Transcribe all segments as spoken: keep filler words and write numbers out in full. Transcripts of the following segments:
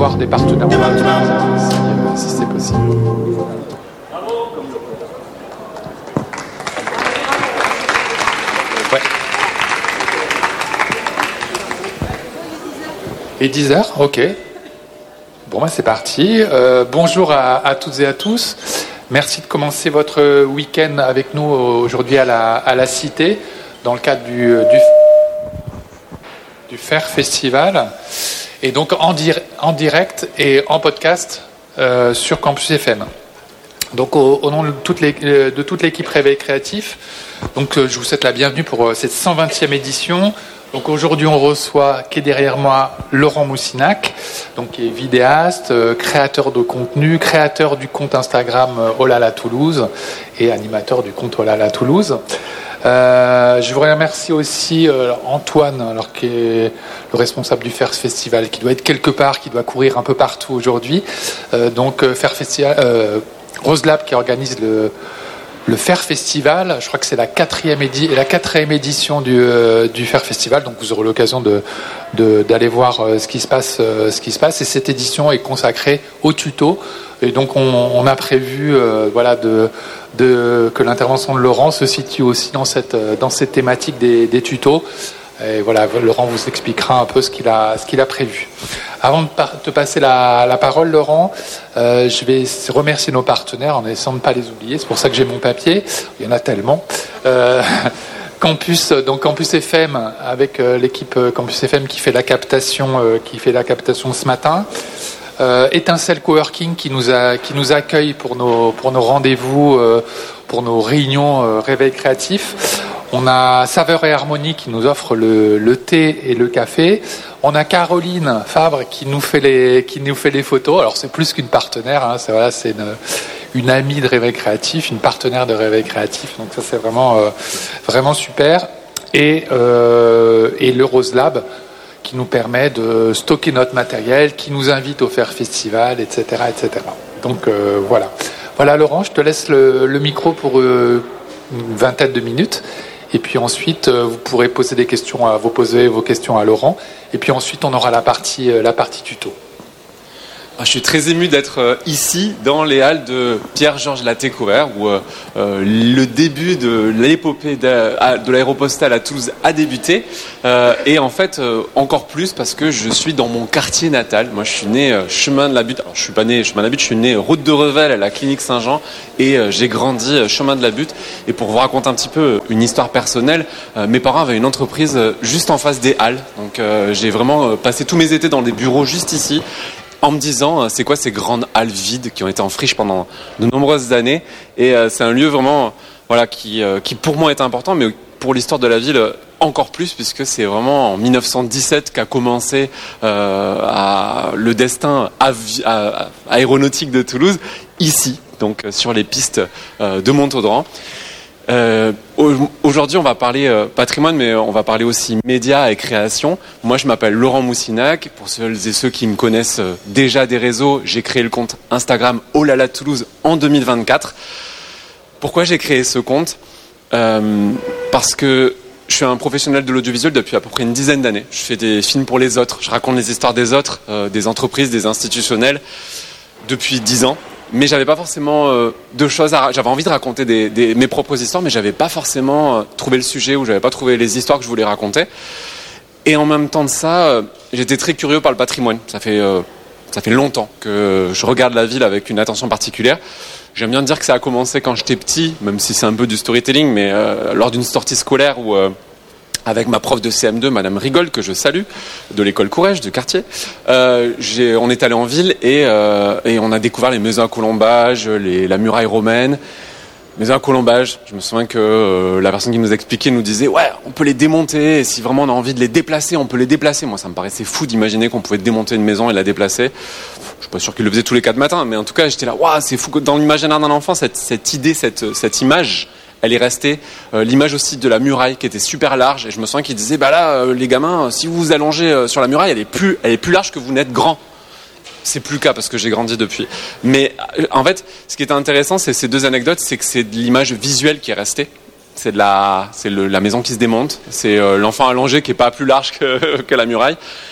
avoir des partenaires en même si, si c'est possible. Ouais. Et dix heures, ok. Bon, bah, c'est parti. Euh, bonjour à, à toutes et à tous. Merci de commencer votre week-end avec nous aujourd'hui à la, à la Cité, dans le cadre du, du, du Faire Festival. Et donc en, dir, en direct et en podcast euh, sur Campus F M. Donc au, au nom de toute, les, de toute l'équipe Réveil Créatif, donc, euh, je vous souhaite la bienvenue pour euh, cette cent vingtième édition. Donc aujourd'hui on reçoit, qui est derrière moi, Laurent Moussinac, donc qui est vidéaste, euh, créateur de contenu, créateur du compte Instagram euh, Olala Toulouse et animateur du compte Olala Toulouse. Euh, je voudrais remercier aussi euh, Antoine, alors qui est le responsable du Faire Festival, qui doit être quelque part, qui doit courir un peu partout aujourd'hui. Euh, donc euh, Faire Festival, euh, Rose Lab qui organise le Le Faire Festival, je crois que c'est la quatrième, édi- la quatrième édition du, euh, du Faire Festival, donc vous aurez l'occasion de, de, d'aller voir euh, ce qui se passe, euh, ce qui se passe. Et cette édition est consacrée au tuto. Et donc on, on a prévu, euh, voilà, de, de, que l'intervention de Laurent se situe aussi dans cette, dans cette thématique des, des tutos. Et voilà, Laurent vous expliquera un peu ce qu'il a, ce qu'il a prévu. Avant de par- te passer la, la parole, Laurent, euh, je vais remercier nos partenaires en essayant de ne pas les oublier. C'est pour ça que j'ai mon papier. Il y en a tellement. Euh, Campus, donc Campus F M avec euh, l'équipe Campus F M qui fait la captation, euh, qui fait la captation ce matin. Euh, Étincelle Coworking qui nous a, qui nous accueille pour nos, pour nos rendez-vous, euh, pour nos réunions euh, Réveil Créatif. On a Saveur et Harmonie qui nous offre le, le thé et le café. On a Caroline Fabre qui nous fait les, qui nous fait les photos. Alors c'est plus qu'une partenaire, hein, c'est, voilà, c'est une, une amie de Réveil Créatif, une partenaire de Réveil Créatif. Donc ça c'est vraiment, euh, vraiment super. Et, euh, et le Rose Lab qui nous permet de stocker notre matériel, qui nous invite au Faire Festival, et cetera, et cetera. Donc euh, voilà. Voilà Laurent, je te laisse le, le micro pour euh, une vingtaine de minutes. Et puis ensuite, euh, vous pourrez poser des questions, à, vous poser vos questions à Laurent. Et puis ensuite, on aura la partie, euh, la partie tuto. Je suis très ému d'être ici, dans les halles de Pierre-Georges Latécouvert, où euh, le début de l'épopée de, de l'aéropostale à Toulouse a débuté. Euh, et en fait, euh, encore plus parce que je suis dans mon quartier natal. Moi, je suis né euh, chemin de la Butte. Alors, je suis pas né chemin de la Butte, je suis né route de Revel à la clinique Saint-Jean. Et euh, j'ai grandi euh, chemin de la Butte. Et pour vous raconter un petit peu une histoire personnelle, euh, mes parents avaient une entreprise euh, juste en face des halles. Donc, euh, j'ai vraiment euh, passé tous mes étés dans des bureaux juste ici, en me disant, c'est quoi ces grandes halles vides qui ont été en friche pendant de nombreuses années. Et euh, c'est un lieu vraiment, voilà, qui, euh, qui pour moi est important, mais pour l'histoire de la ville encore plus, puisque c'est vraiment en mille neuf cent dix-sept qu'a commencé euh, à, le destin avi- à, à, aéronautique de Toulouse, ici, donc sur les pistes euh, de Montaudran. Euh, aujourd'hui, on va parler euh, patrimoine, mais on va parler aussi médias et création. Moi, je m'appelle Laurent Moussinac. Pour celles et ceux qui me connaissent euh, déjà des réseaux, j'ai créé le compte Instagram Olala Toulouse en deux mille vingt-quatre. Pourquoi j'ai créé ce compte ? euh, Parce que je suis un professionnel de l'audiovisuel depuis à peu près une dizaine d'années. Je fais des films pour les autres. Je raconte les histoires des autres, euh, des entreprises, des institutionnels, depuis dix ans. Mais j'avais pas forcément euh, de choses à... J'avais envie de raconter des, des, mes propres histoires, mais j'avais pas forcément euh, trouvé le sujet, ou j'avais pas trouvé les histoires que je voulais raconter. Et en même temps de ça, euh, j'étais très curieux par le patrimoine. Ça fait, euh, ça fait longtemps que je regarde la ville avec une attention particulière. J'aime bien dire que ça a commencé quand j'étais petit, même si c'est un peu du storytelling, mais euh, lors d'une sortie scolaire où... Euh, avec ma prof de C M deux, Madame Rigol, que je salue, de l'école Courrèges, du quartier. Euh, j'ai, on est allé en ville et, euh, et on a découvert les maisons à colombage, les, la muraille romaine. Maisons à colombage, je me souviens que euh, la personne qui nous expliquait nous disait « Ouais, on peut les démonter, et si vraiment on a envie de les déplacer, on peut les déplacer. » Moi, ça me paraissait fou d'imaginer qu'on pouvait démonter une maison et la déplacer. Je suis pas sûr qu'il le faisait tous les quatre matins, mais en tout cas, j'étais là « Waouh, c'est fou !» Dans l'imaginaire d'un enfant, cette, cette idée, cette, cette image... elle est restée. Euh, l'image aussi de la muraille qui était super large, et je me souviens qu'il disait bah là euh, les gamins, si vous vous allongez euh, sur la muraille, elle est plus elle est plus large que vous n'êtes grand. C'est plus le cas parce que j'ai grandi depuis. Mais euh, en fait, ce qui était intéressant, c'est ces deux anecdotes, c'est que c'est de l'image visuelle qui est restée. C'est de la c'est le, la maison qui se démonte, c'est euh, l'enfant allongé qui est pas plus large que, que la muraille.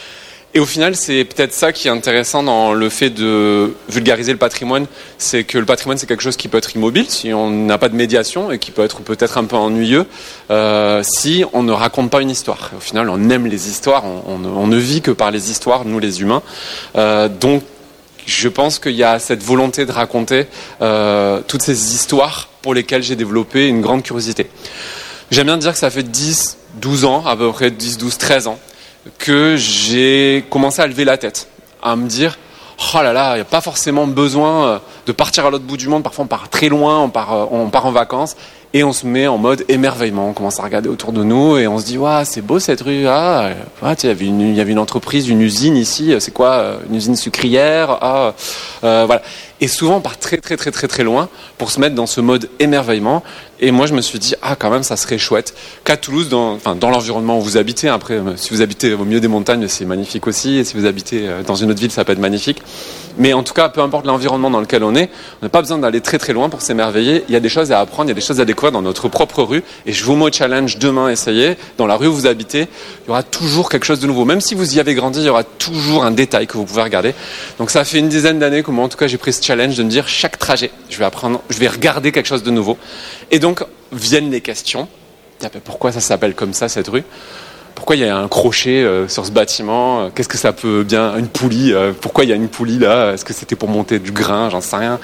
Et au final, c'est peut-être ça qui est intéressant dans le fait de vulgariser le patrimoine, c'est que le patrimoine, c'est quelque chose qui peut être immobile, si on n'a pas de médiation, et qui peut être peut-être un peu ennuyeux, euh, si on ne raconte pas une histoire. Au final, on aime les histoires, on, on, on ne vit que par les histoires, nous les humains. Euh, donc, je pense qu'il y a cette volonté de raconter euh, toutes ces histoires pour lesquelles j'ai développé une grande curiosité. J'aime bien dire que ça fait dix, douze ans, à peu près dix, douze, treize ans, que j'ai commencé à lever la tête, à me dire oh là là, il n'y a pas forcément besoin de partir à l'autre bout du monde, parfois on part très loin, on part, on part en vacances et on se met en mode émerveillement, on commence à regarder autour de nous et on se dit ouais, c'est beau cette rue, ah, ah il y avait une, il y avait une entreprise, une usine ici, c'est quoi, une usine sucrière, ah, euh, voilà. Et souvent on part très très très très très loin pour se mettre dans ce mode émerveillement. Et moi je me suis dit ah quand même ça serait chouette qu'à Toulouse, dans, enfin, dans l'environnement où vous habitez, après si vous habitez au milieu des montagnes c'est magnifique aussi, et si vous habitez dans une autre ville ça peut être magnifique. Mais en tout cas peu importe l'environnement dans lequel on est, on n'a pas besoin d'aller très très loin pour s'émerveiller. Il y a des choses à apprendre, il y a des choses à découvrir dans notre propre rue. Et je vous mets au challenge demain, essayez. Dans la rue où vous habitez, il y aura toujours quelque chose de nouveau. Même si vous y avez grandi, il y aura toujours un détail que vous pouvez regarder. Donc ça fait une dizaine d'années que moi en tout cas j'ai pris ce challenge de me dire chaque trajet, je vais apprendre, je vais regarder quelque chose de nouveau. Et donc viennent les questions. Pourquoi ça s'appelle comme ça cette rue ? Pourquoi il y a un crochet euh, sur ce bâtiment ? Qu'est-ce que ça peut bien ? Une poulie, euh, pourquoi il y a une poulie là ? Est-ce que c'était pour monter du grain ? J'en sais rien.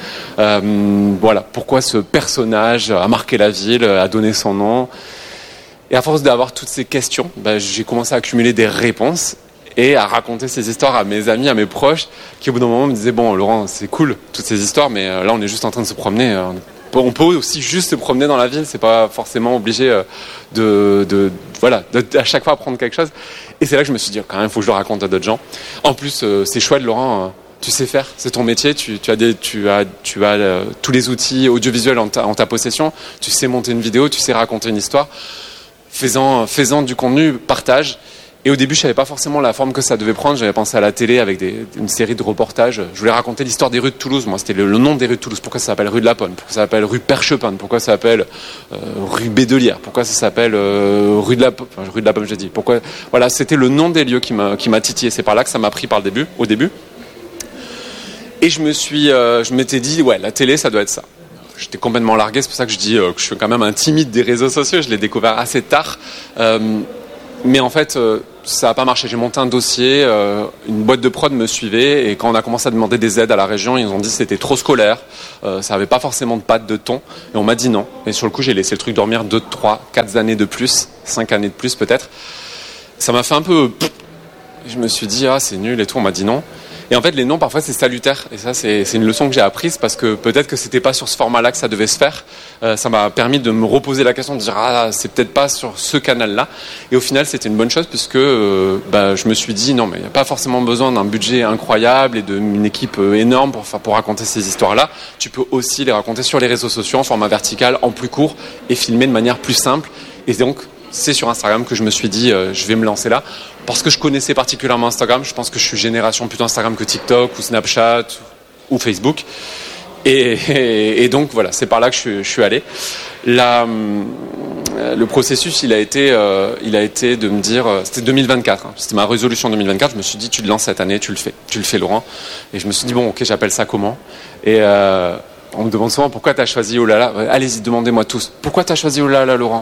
Euh, voilà, pourquoi ce personnage a marqué la ville, a donné son nom ? Et à force d'avoir toutes ces questions, bah, j'ai commencé à accumuler des réponses et à raconter ces histoires à mes amis, à mes proches, qui au bout d'un moment me disaient bon Laurent, c'est cool toutes ces histoires, mais euh, là on est juste en train de se promener. Euh, On peut aussi juste se promener dans la ville, c'est pas forcément obligé de, de voilà, de, à chaque fois apprendre quelque chose. Et c'est là que je me suis dit, quand même, il faut que je le raconte à d'autres gens. En plus, euh, c'est chouette, Laurent, tu sais faire, c'est ton métier, tu, tu as, des, tu as, tu as euh, tous les outils audiovisuels en ta, en ta possession, tu sais monter une vidéo, tu sais raconter une histoire. Fais-en, fais-en du contenu, partage. Et au début, je savais pas forcément la forme que ça devait prendre. J'avais pensé à la télé avec des, une série de reportages. Je voulais raconter l'histoire des rues de Toulouse. Moi, c'était le, le nom des rues de Toulouse. Pourquoi ça s'appelle rue de la Ponne ? Pourquoi ça s'appelle rue Perchepin ? Pourquoi ça s'appelle euh, rue Bédelière ? Pourquoi ça s'appelle euh, rue de la enfin, rue de la Pomme, j'ai dit. Pourquoi ? Voilà, c'était le nom des lieux qui m'a qui m'a titillé. C'est par là que ça m'a pris par le début, au début. Et je me suis, euh, je m'étais dit, ouais, la télé, ça doit être ça. J'étais complètement largué. C'est pour ça que je dis euh, que je suis quand même un timide des réseaux sociaux. Je l'ai découvert assez tard. Euh, mais en fait. Euh, Ça n'a pas marché. J'ai monté un dossier, euh, une boîte de prod me suivait, et quand on a commencé à demander des aides à la région, ils nous ont dit que c'était trop scolaire, euh, ça n'avait pas forcément de patte, de ton, et on m'a dit non. Et sur le coup, j'ai laissé le truc dormir deux, trois, quatre années de plus, cinq années de plus peut-être. Ça m'a fait un peu... Je me suis dit, ah c'est nul et tout, on m'a dit non. Et en fait, les noms, parfois, c'est salutaire. Et ça, c'est, c'est une leçon que j'ai apprise, parce que peut-être que c'était pas sur ce format-là que ça devait se faire. Euh, ça m'a permis de me reposer la question, de dire, ah, c'est peut-être pas sur ce canal-là. Et au final, c'était une bonne chose, puisque euh, bah, je me suis dit, non, mais il n'y a pas forcément besoin d'un budget incroyable et d'une équipe énorme pour, pour raconter ces histoires-là. Tu peux aussi les raconter sur les réseaux sociaux, en format vertical, en plus court, et filmer de manière plus simple. Et donc, c'est sur Instagram que je me suis dit, euh, je vais me lancer là. Parce que je connaissais particulièrement Instagram. Je pense que je suis génération plutôt Instagram que TikTok ou Snapchat ou Facebook. Et, et, et donc, voilà, c'est par là que je, je suis allé. La, le processus, il a été, euh, il a été de me dire... C'était deux mille vingt-quatre. Hein, c'était ma résolution deux mille vingt-quatre. Je me suis dit, tu te lances cette année, tu le fais. Tu le fais, Laurent. Et je me suis dit, bon, ok, j'appelle ça comment ? Et euh, on me demande souvent, pourquoi tu as choisi Oh là là ? Allez-y, demandez-moi tous. Pourquoi tu as choisi Oh là là, Laurent ?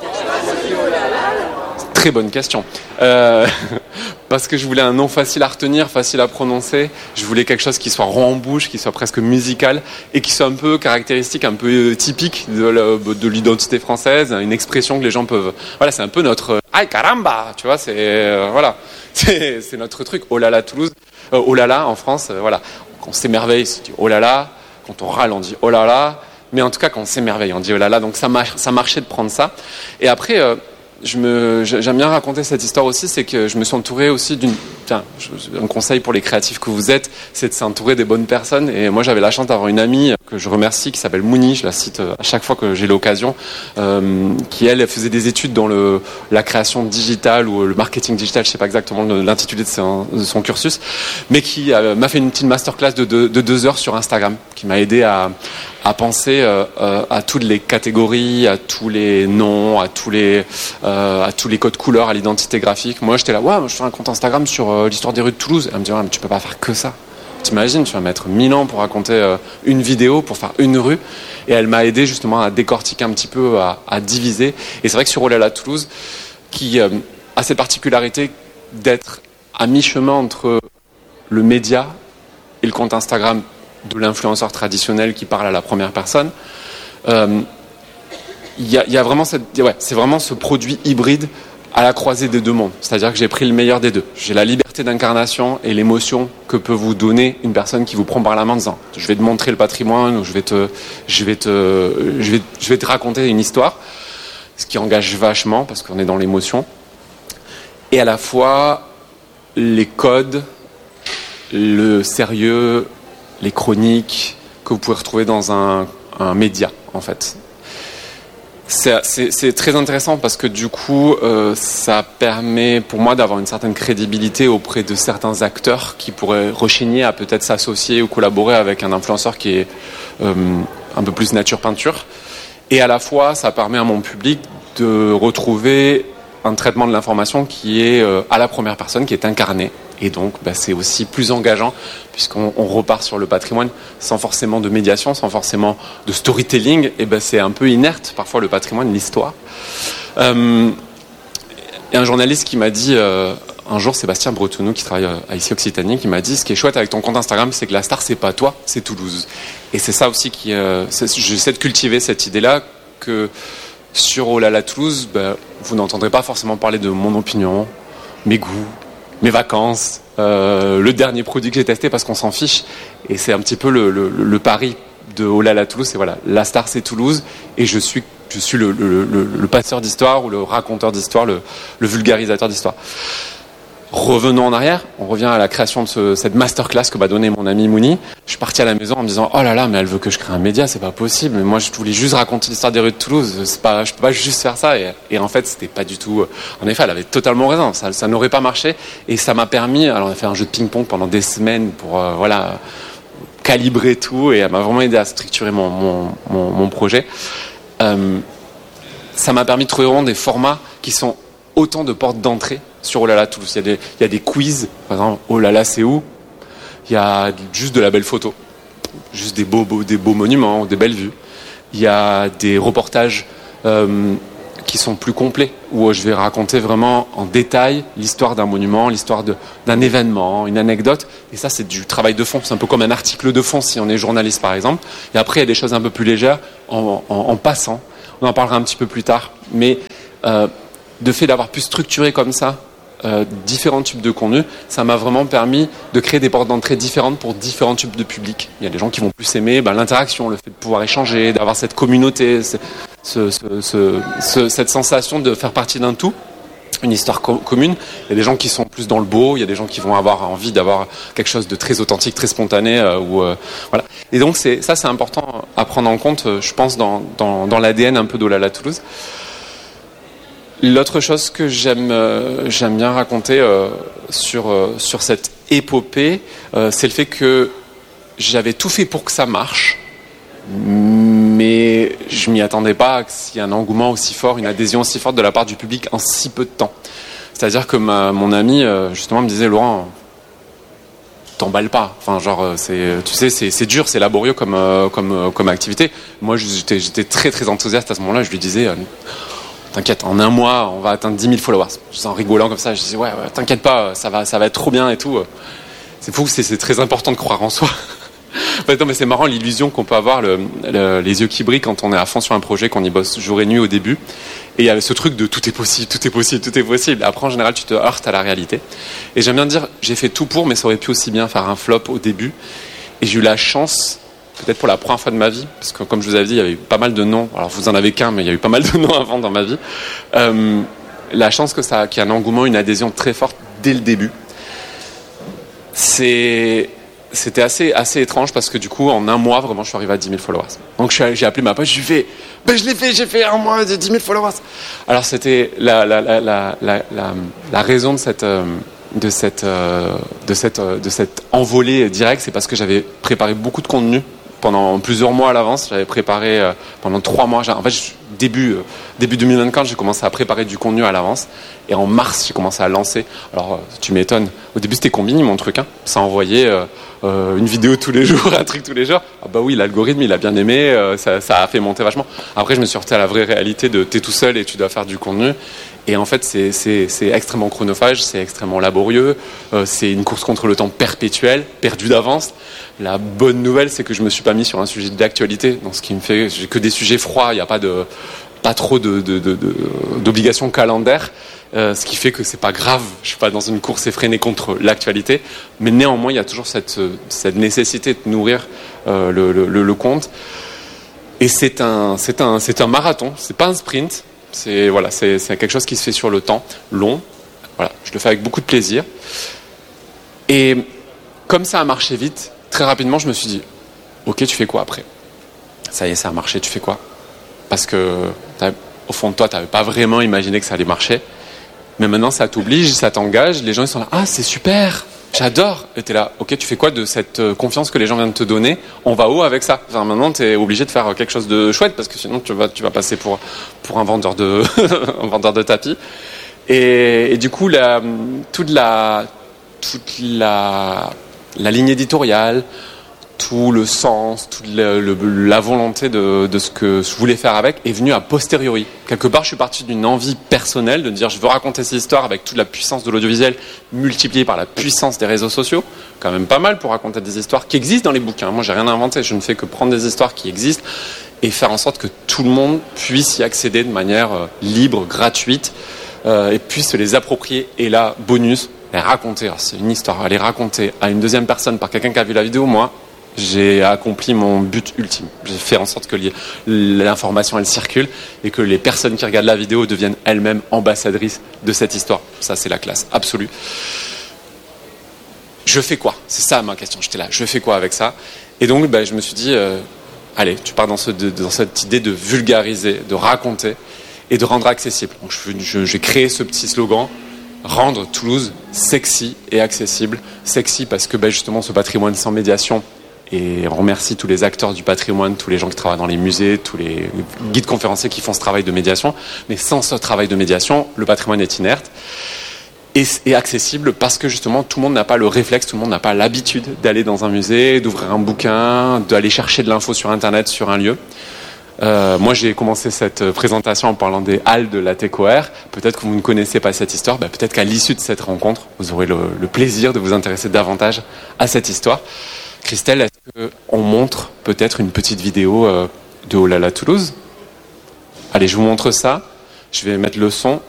Très bonne question. Euh, parce que je voulais un nom facile à retenir, facile à prononcer. Je voulais quelque chose qui soit rond en bouche, qui soit presque musical et qui soit un peu caractéristique, un peu typique de, la, de l'identité française, une expression que les gens peuvent... Voilà, c'est un peu notre... Ay caramba, tu vois, c'est... Euh, voilà, c'est, c'est notre truc. Oh là là, Toulouse. Euh, oh là là, en France, euh, voilà. Quand on s'émerveille, on dit oh là là. Quand on râle, on dit oh là là. Mais en tout cas, quand on s'émerveille, on dit oh là là. Donc ça, mar- ça marchait de prendre ça. Et après... Euh, Je me, j'aime bien raconter cette histoire aussi, c'est que je me suis entouré aussi d'une... Enfin, un conseil pour les créatifs que vous êtes, c'est de s'entourer des bonnes personnes. Et moi, j'avais la chance d'avoir une amie que je remercie, qui s'appelle Mouni, je la cite à chaque fois que j'ai l'occasion, euh, qui elle faisait des études dans le, la création digitale ou le marketing digital, je sais pas exactement l'intitulé de son, de son cursus, mais qui euh, m'a fait une petite masterclass de, de, de deux heures sur Instagram, qui m'a aidé à, à penser euh, euh, à toutes les catégories, à tous les noms, à tous les, euh, à tous les codes couleurs, à l'identité graphique. Moi j'étais là, ouais, je fais un compte Instagram sur euh, l'histoire des rues de Toulouse. Elle me dit, ouais, mais tu peux pas faire que ça. T'imagines, tu vas mettre mille ans pour raconter euh, une vidéo, pour faire une rue. Et elle m'a aidé justement à décortiquer un petit peu, à, à diviser. Et c'est vrai que sur Olala Toulouse, qui euh, a cette particularité d'être à mi-chemin entre le média et le compte Instagram de l'influenceur traditionnel qui parle à la première personne, euh, y a, y a vraiment cette, ouais, c'est vraiment ce produit hybride à la croisée des deux mondes. C'est-à-dire que j'ai pris le meilleur des deux. J'ai la liberté d'incarnation et l'émotion que peut vous donner une personne qui vous prend par la main en disant je vais te montrer le patrimoine ou je vais te, je vais te, je vais, je vais te raconter une histoire, ce qui engage vachement parce qu'on est dans l'émotion. Et à la fois les codes, le sérieux, les chroniques que vous pouvez retrouver dans un, un média en fait. C'est, c'est, c'est très intéressant parce que du coup, euh, ça permet pour moi d'avoir une certaine crédibilité auprès de certains acteurs qui pourraient rechigner à peut-être s'associer ou collaborer avec un influenceur qui est euh, un peu plus nature peinture. Et à la fois, ça permet à mon public de retrouver un traitement de l'information qui est euh, à la première personne, qui est incarné. Et donc, bah, c'est aussi plus engageant puisqu'on on repart sur le patrimoine sans forcément de médiation, sans forcément de storytelling. Et ben, c'est un peu inerte, parfois, le patrimoine, l'histoire. Euh, et un journaliste qui m'a dit, euh, un jour, Sébastien Bretonneau, qui travaille à Ici Occitanie, qui m'a dit, ce qui est chouette avec ton compte Instagram, c'est que la star, c'est pas toi, c'est Toulouse. Et c'est ça aussi qui... Euh, c'est, j'essaie de cultiver cette idée-là que sur Olala Toulouse, ben, vous n'entendrez pas forcément parler de mon opinion, mes goûts, mes vacances, euh, le dernier produit que j'ai testé parce qu'on s'en fiche. Et c'est un petit peu le, le, le pari de Olala Toulouse. C'est voilà, la star c'est Toulouse et je suis, je suis le, le, le, le passeur d'histoire ou le raconteur d'histoire, le, le vulgarisateur d'histoire. Revenons en arrière, on revient à la création de ce, cette masterclass que m'a donné mon ami Mouni. Je suis parti à la maison en me disant oh là là, mais elle veut que je crée un média, c'est pas possible. Mais moi, je voulais juste raconter l'histoire des rues de Toulouse. C'est pas, je peux pas juste faire ça. Et, et en fait, c'était pas du tout. En effet, elle avait totalement raison. Ça, ça n'aurait pas marché. Et ça m'a permis. Alors, on a fait un jeu de ping-pong pendant des semaines pour euh, voilà calibrer tout. Et elle m'a vraiment aidé à structurer mon mon, mon, mon projet. Euh, ça m'a permis de trouver vraiment des formats qui sont autant de portes d'entrée sur Olala Toulouse. Il y a des, il y a des quiz, par exemple, Olala c'est où ? Il y a juste de la belle photo, juste des beaux, beaux, des beaux monuments, des belles vues. Il y a des reportages euh, qui sont plus complets, où je vais raconter vraiment en détail l'histoire d'un monument, l'histoire de, d'un événement, une anecdote. Et ça, c'est du travail de fond. C'est un peu comme un article de fond si on est journaliste, par exemple. Et après, il y a des choses un peu plus légères en, en, en passant. On en parlera un petit peu plus tard. Mais euh, de fait d'avoir pu structurer comme ça Euh, différents types de contenus, ça m'a vraiment permis de créer des portes d'entrée différentes pour différents types de publics. Il y a des gens qui vont plus aimer ben, l'interaction, le fait de pouvoir échanger, d'avoir cette communauté, ce, ce, ce, ce, cette sensation de faire partie d'un tout, une histoire co- commune. Il y a des gens qui sont plus dans le beau, il y a des gens qui vont avoir envie d'avoir quelque chose de très authentique, très spontané. Euh, ou, euh, voilà. Et donc c'est, ça, c'est important à prendre en compte, je pense, dans, dans, dans l'A D N un peu d'Olala Toulouse. L'autre chose que j'aime, euh, j'aime bien raconter euh, sur, euh, sur cette épopée, euh, c'est le fait que j'avais tout fait pour que ça marche, mais je m'y attendais pas qu'il y ait un engouement aussi fort, une adhésion aussi forte de la part du public en si peu de temps. C'est-à-dire que ma, mon ami, euh, justement, me disait, Laurent, t'emballes pas. Enfin, genre, c'est, tu sais, c'est, c'est dur, c'est laborieux comme, euh, comme, euh, comme activité. Moi, j'étais, j'étais très, très enthousiaste à ce moment-là. Je lui disais... Euh, T'inquiète, en un mois, on va atteindre dix mille followers. En rigolant comme ça, je disais, ouais, ouais, t'inquiète pas, ça va, ça va être trop bien et tout. C'est fou, c'est, c'est très important de croire en soi. En fait, non, mais c'est marrant l'illusion qu'on peut avoir, le, le, les yeux qui brillent quand on est à fond sur un projet, qu'on y bosse jour et nuit au début. Et il y a ce truc de tout est possible, tout est possible, tout est possible. Après, en général, tu te heurtes à la réalité. Et j'aime bien dire, j'ai fait tout pour, mais ça aurait pu aussi bien faire un flop au début. Et j'ai eu la chance... peut-être pour la première fois de ma vie, parce que comme je vous avais dit, il y avait eu pas mal de noms. Alors vous en avez qu'un, mais il y a eu pas mal de noms avant dans ma vie. Euh, la chance que ça, qu'il y ait un engouement, une adhésion très forte dès le début. C'est c'était assez, assez étrange parce que du coup, en un mois, vraiment, je suis arrivé à dix mille followers. Donc, je suis, j'ai appelé ma pote, je lui ai fait, ben, je l'ai fait, j'ai fait un mois de dix mille followers. Alors, c'était la, la, la, la, la, la, la raison de cette, de cette, de cette, de cette envolée directe, c'est parce que j'avais préparé beaucoup de contenu pendant plusieurs mois à l'avance. J'avais préparé euh, pendant trois mois. En fait, je, début, euh, début deux mille vingt-quatre, j'ai commencé à préparer du contenu à l'avance. Et en mars, j'ai commencé à lancer. Alors, euh, tu m'étonnes. Au début, c'était Combini, mon truc. Hein. Ça envoyait euh, euh, une vidéo tous les jours, un truc tous les jours. Ah bah oui, l'algorithme, il a bien aimé. Euh, ça, ça a fait monter vachement. Après, je me suis heurté à la vraie réalité de t'es tout seul et tu dois faire du contenu. Et en fait, c'est, c'est, c'est extrêmement chronophage, c'est extrêmement laborieux. Euh, c'est une course contre le temps perpétuelle, perdue d'avance. La bonne nouvelle, c'est que je me suis pas mis sur un sujet d'actualité, donc ce qui me fait, j'ai que des sujets froids, il n'y a pas de, pas trop de, de, de, de d'obligations calendaires, euh, ce qui fait que c'est pas grave. Je suis pas dans une course effrénée contre l'actualité, mais néanmoins, il y a toujours cette, cette nécessité de nourrir euh, le, le, le, le compte. Et c'est un, c'est un, c'est un marathon, c'est pas un sprint. C'est voilà, c'est, c'est quelque chose qui se fait sur le temps long. Voilà, je le fais avec beaucoup de plaisir. Et comme ça a marché vite. Très rapidement, je me suis dit, ok, tu fais quoi après ? Ça y est, ça a marché, tu fais quoi ? Parce que, au fond de toi, tu n'avais pas vraiment imaginé que ça allait marcher. Mais maintenant, ça t'oblige, ça t'engage. Les gens, ils sont là, ah, c'est super, j'adore. Et tu es là, ok, tu fais quoi de cette confiance que les gens viennent de te donner ? On va où avec ça ? Enfin, maintenant, tu es obligé de faire quelque chose de chouette, parce que sinon, tu vas, tu vas passer pour, pour un vendeur de, un vendeur de tapis. Et, et du coup, la, toute la... Toute la la ligne éditoriale, tout le sens, toute le, le, la volonté de, de ce que je voulais faire avec est venue a posteriori. Quelque part, je suis parti d'une envie personnelle de dire je veux raconter ces histoires avec toute la puissance de l'audiovisuel multipliée par la puissance des réseaux sociaux. Quand même pas mal pour raconter des histoires qui existent dans les bouquins. Moi, j'ai rien inventé. Je ne fais que prendre des histoires qui existent et faire en sorte que tout le monde puisse y accéder de manière euh, libre, gratuite euh, et puisse se les approprier. Et là, bonus, les raconter. Alors, c'est une histoire. Les raconter à une deuxième personne par quelqu'un qui a vu la vidéo, moi, j'ai accompli mon but ultime. J'ai fait en sorte que l'information, elle circule et que les personnes qui regardent la vidéo deviennent elles-mêmes ambassadrices de cette histoire. Ça, c'est la classe absolue. Je fais quoi ? C'est ça ma question. J'étais là. Je fais quoi avec ça ? Et donc, ben, je me suis dit, euh, allez, tu pars dans, ce, de, dans cette idée de vulgariser, de raconter et de rendre accessible. Donc, je, je, j'ai créé ce petit slogan. Rendre Toulouse sexy et accessible. Sexy parce que ben justement ce patrimoine sans médiation, et on remercie tous les acteurs du patrimoine, tous les gens qui travaillent dans les musées, tous les guides conférenciers qui font ce travail de médiation, mais sans ce travail de médiation, le patrimoine est inerte. Et, et accessible parce que justement tout le monde n'a pas le réflexe, tout le monde n'a pas l'habitude d'aller dans un musée, d'ouvrir un bouquin, d'aller chercher de l'info sur internet sur un lieu. Euh, moi, j'ai commencé cette présentation en parlant des halles de la TECOR. Peut-être que vous ne connaissez pas cette histoire. Bah, peut-être qu'à l'issue de cette rencontre, vous aurez le, le plaisir de vous intéresser davantage à cette histoire. Christelle, est-ce qu'on montre peut-être une petite vidéo euh, de Oh là là Toulouse ? Allez, je vous montre ça. Je vais mettre le son.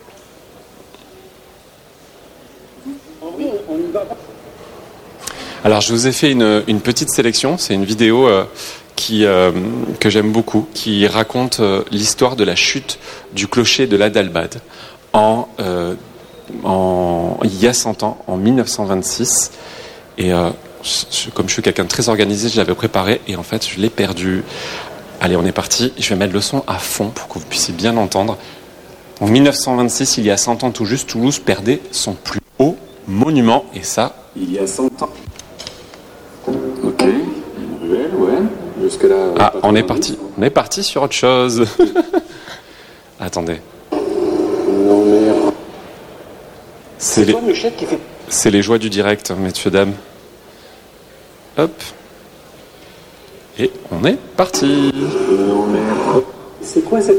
Alors, je vous ai fait une, une petite sélection. C'est une vidéo... Euh, Qui, euh, que j'aime beaucoup, qui raconte euh, l'histoire de la chute du clocher de l'Adalbad en, euh, en, il y a cent ans, en mille neuf cent vingt-six. Et euh, je, comme je suis quelqu'un de très organisé, je l'avais préparé et en fait je l'ai perdu. Allez, on est parti. Je vais mettre le son à fond pour que vous puissiez bien entendre. En mille neuf cent vingt-six, il y a cent ans tout juste, Toulouse perdait son plus haut monument. Et ça, il y a cent ans. Ok, une ruelle, ouais. Jusque-là, ah, on est parti. On est parti sur autre chose. Attendez. Non mais. C'est, c'est les... toi le chef qui fait. C'est les joies du direct, messieurs dames. Hop. Et on est parti. Non mais. C'est quoi cette.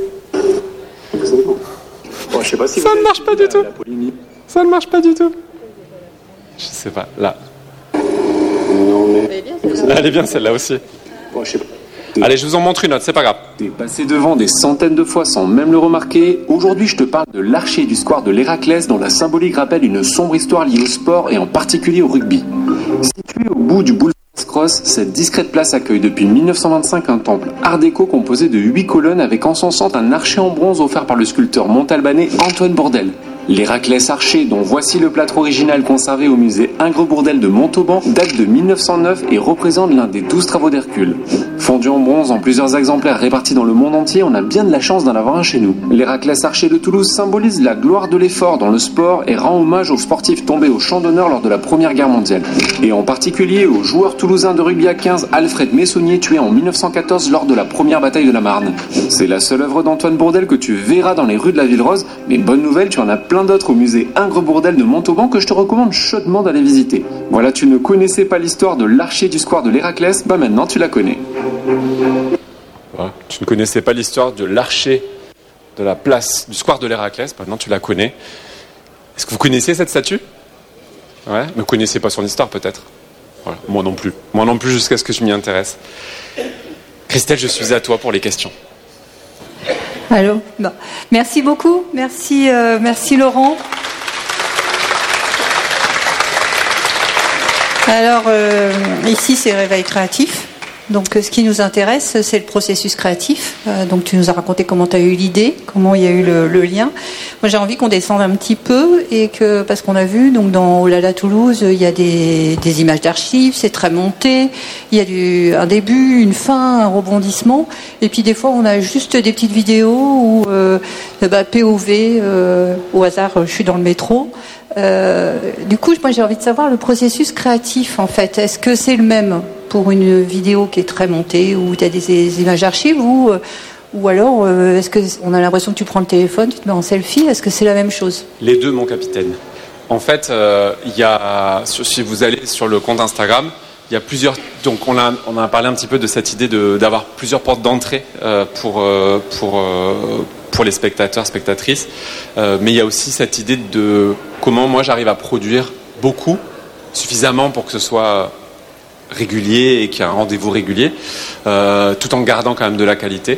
Bon, je sais pas si ça ne marche pas du tout. Ça ne marche pas du tout. Je sais pas. Là. Non mais. Elle est bien celle-là aussi. Bon, je sais pas. Allez, je vous en montre une autre, c'est pas grave. T'es passé devant des centaines de fois sans même le remarquer. Aujourd'hui, je te parle de l'archer du square de l'Héraclès dont la symbolique rappelle une sombre histoire liée au sport et en particulier au rugby. Située au bout du boulevard Cross, cette discrète place accueille depuis mille neuf cent vingt-cinq un temple art déco composé de huit colonnes avec en son centre un archer en bronze offert par le sculpteur montalbanais Antoine Bourdelle. L'Héraclès Archer, dont voici le plâtre original conservé au musée Ingres-Bourdelle de Montauban, date de mille neuf cent neuf et représente l'un des douze travaux d'Hercule. Fondu en bronze en plusieurs exemplaires répartis dans le monde entier, on a bien de la chance d'en avoir un chez nous. L'Héraclès Archer de Toulouse symbolise la gloire de l'effort dans le sport et rend hommage aux sportifs tombés au champ d'honneur lors de la Première Guerre mondiale. Et en particulier au joueur toulousain de rugby à quinze Alfred Messonnier, tué en mille neuf cent quatorze lors de la première bataille de la Marne. C'est la seule œuvre d'Antoine Bourdelle que tu verras dans les rues de la Ville Rose, mais bonne nouvelle, tu en as plein d'autres au musée Ingres-Bourdelle de Montauban que je te recommande chaudement d'aller visiter. Voilà, tu ne connaissais pas l'histoire de l'archer du square de l'Héraclès, bah maintenant tu la connais. Voilà. Tu ne connaissais pas l'histoire de l'archer de la place du square de l'Héraclès, maintenant tu la connais. Est-ce que vous connaissez cette statue? Ouais, mais vous ne connaissez pas son histoire peut-être. Voilà. Moi non plus. Moi non plus jusqu'à ce que je m'y intéresse. Christelle, je suis à toi pour les questions. Allô, bon. Merci beaucoup, merci, euh, merci Laurent. Alors, euh, ici c'est Réveil Créatif. Donc, ce qui nous intéresse, c'est le processus créatif. Euh, donc, tu nous as raconté comment tu as eu l'idée, comment il y a eu le, le lien. Moi, j'ai envie qu'on descende un petit peu et que, parce qu'on a vu, donc dans Olala Toulouse, il y a des, des images d'archives, c'est très monté. Il y a du, un début, une fin, un rebondissement. Et puis, des fois, on a juste des petites vidéos où, euh, bah, P O V, euh, au hasard, je suis dans le métro. Euh, du coup, moi, j'ai envie de savoir le processus créatif, en fait. Est-ce que c'est le même pour une vidéo qui est très montée, où tu as des, des images d'archives, ou, ou alors, euh, est-ce qu'on a l'impression que tu prends le téléphone, tu te mets en selfie? Est-ce que c'est la même chose? Les deux, mon capitaine. En fait, euh, y a, si vous allez sur le compte Instagram, il y a plusieurs. Donc, on a, on a parlé un petit peu de cette idée de, d'avoir plusieurs portes d'entrée euh, pour, euh, pour, euh, pour les spectateurs, spectatrices. Euh, mais il y a aussi cette idée de comment moi j'arrive à produire beaucoup, suffisamment pour que ce soit régulier et qu'il y ait un rendez-vous régulier, euh, tout en gardant quand même de la qualité.